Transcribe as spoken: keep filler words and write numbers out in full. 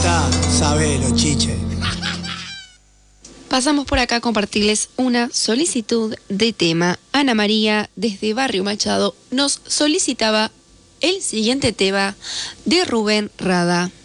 está, sabelo, chiche. Pasamos por acá a compartirles una solicitud de tema. Ana María, desde Barrio Machado, nos solicitaba el siguiente tema de Rubén Rada.